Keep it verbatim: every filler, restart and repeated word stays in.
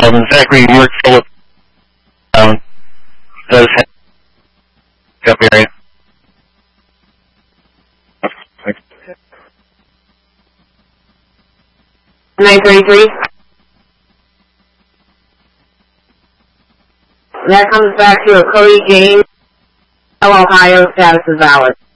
Um, Zachary worked Philip. Um, does have up area. nine thirty-three. That comes back to a Cody James, Ohio, status is valid.